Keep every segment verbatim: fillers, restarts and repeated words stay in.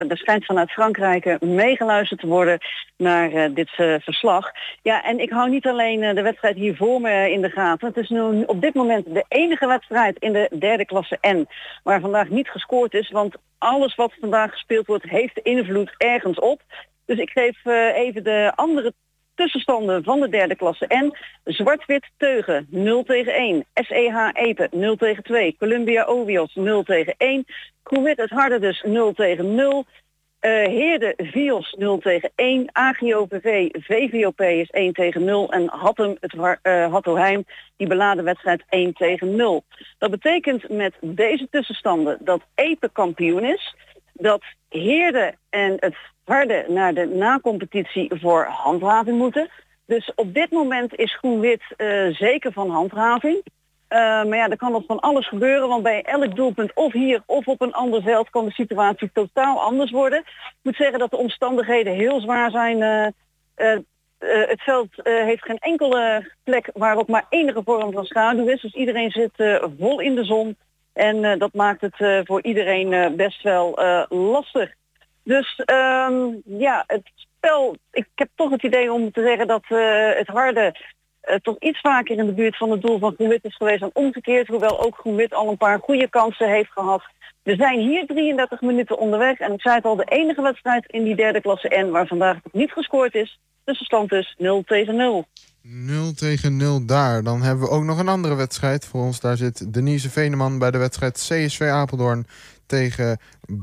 Er schijnt vanuit Frankrijk uh, meegeluisterd te worden naar uh, dit uh, verslag. Ja, en ik hou niet alleen uh, de wedstrijd hier voor me in de gaten. Het is nu op dit moment de enige wedstrijd in de derde klasse N waar vandaag niet gescoord is. Want alles wat vandaag gespeeld wordt heeft invloed ergens op. Dus ik geef uh, even de andere tussenstanden van de derde klasse N. Zwart-Wit Teugen nul tegen één. S E H Epe nul tegen twee. Columbia Ovios nul tegen één. Groen-Wit Het Harde dus nul tegen nul. Uh, Heerde Vios nul tegen één. A G O V V V V O P is één tegen nul. En Hattem het uh, Hattoheim die beladen wedstrijd één tegen nul. Dat betekent met deze tussenstanden dat Epe kampioen is. Dat Heerde en het Harde naar de na-competitie voor handhaving moeten. Dus op dit moment is Groen-Wit uh, zeker van handhaving. Uh, maar ja, er kan nog van alles gebeuren, want bij elk doelpunt of hier of op een ander veld kan de situatie totaal anders worden. Ik moet zeggen dat de omstandigheden heel zwaar zijn. Uh, uh, uh, het veld uh, heeft geen enkele plek waarop maar enige vorm van schaduw is. Dus iedereen zit uh, vol in de zon en uh, dat maakt het uh, voor iedereen uh, best wel uh, lastig. Dus um, ja, het spel, ik heb toch het idee om te zeggen dat uh, het Harde uh, toch iets vaker in de buurt van het doel van Groen-Wit is geweest dan omgekeerd. Hoewel ook Groen-Wit al een paar goede kansen heeft gehad. We zijn hier drieëndertig minuten onderweg en ik zei het al, de enige wedstrijd in die derde klasse N waar vandaag nog niet gescoord is. Tussenstand dus nul tegen nul. nul tegen nul daar. Dan hebben we ook nog een andere wedstrijd voor ons. Daar zit Denise Veneman bij de wedstrijd C S V Apeldoorn tegen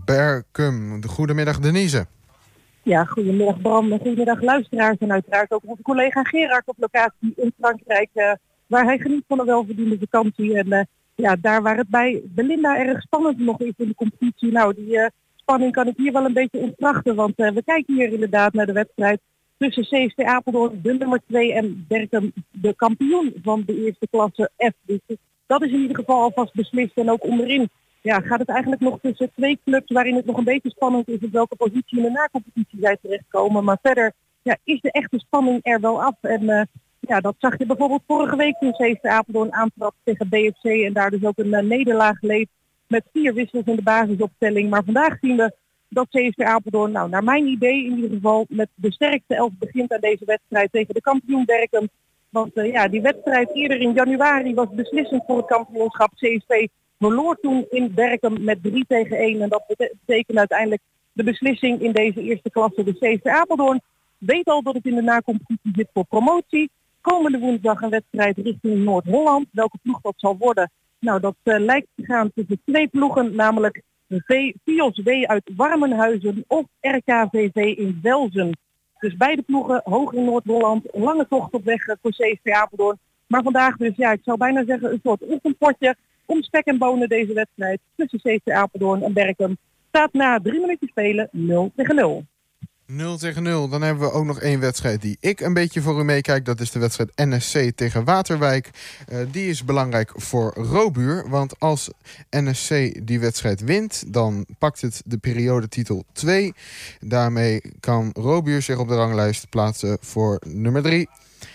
Berkum. Goedemiddag Denise. Ja, goedemiddag Bram en goedemiddag luisteraars. En uiteraard ook onze collega Gerard op locatie in Frankrijk. Uh, waar hij geniet van een welverdiende vakantie. En uh, ja, daar waar het bij Belinda erg spannend nog is in de competitie. Nou, die uh, spanning kan ik hier wel een beetje ontkrachten. Want uh, we kijken hier inderdaad naar de wedstrijd tussen C S V Apeldoorn, de nummer twee, en Berkum, de kampioen van de eerste klasse F. Dus dat is in ieder geval alvast beslist. En ook onderin ja, gaat het eigenlijk nog tussen twee clubs waarin het nog een beetje spannend is op welke positie in de na-competitie zij terechtkomen. Maar verder ja, is de echte spanning er wel af. En uh, ja, dat zag je bijvoorbeeld vorige week toen C S V Apeldoorn aantrad tegen B F C en daar dus ook een uh, nederlaag leed met vier wissels in de basisopstelling. Maar vandaag zien we dat C S V Apeldoorn, nou naar mijn idee in ieder geval, met de sterkste elf begint aan deze wedstrijd tegen de kampioen Berkum. Want uh, ja, die wedstrijd eerder in januari was beslissend voor het kampioenschap. C S V verloor toen in Berkum met drie tegen één. En dat betekent uiteindelijk de beslissing in deze eerste klasse. De C S V Apeldoorn weet al dat het in de na-competitie zit voor promotie. Komende woensdag een wedstrijd richting Noord-Holland. Welke ploeg dat zal worden? Nou, dat uh, lijkt te gaan tussen twee ploegen, namelijk V Vios W uit Warmenhuizen of R K V V in Velzen. Dus beide ploegen hoog in Noord-Holland. Een lange tocht op weg voor C S V Apeldoorn. Maar vandaag dus, ja, ik zou bijna zeggen een soort oefenpotje om spek en bonen deze wedstrijd tussen C S V Apeldoorn en Berkum. Staat na drie minuten spelen nul tegen nul. nul tegen nul. Dan hebben we ook nog één wedstrijd die ik een beetje voor u meekijk. Dat is de wedstrijd N S C tegen Waterwijk. Uh, die is belangrijk voor Robuur. Want als N S C die wedstrijd wint, dan pakt het de periodetitel twee. Daarmee kan Robuur zich op de ranglijst plaatsen voor nummer drie.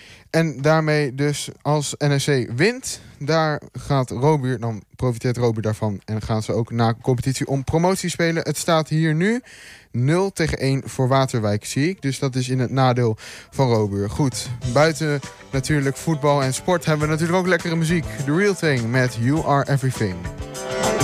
En daarmee dus als N S C wint, daar gaat Robuur, dan profiteert Robuur daarvan en gaan ze ook na competitie om promotie spelen. Het staat hier nu nul tegen één voor Waterwijk, zie ik. Dus dat is in het nadeel van Robuur. Goed, buiten natuurlijk voetbal en sport hebben we natuurlijk ook lekkere muziek. The Real Thing met You Are Everything.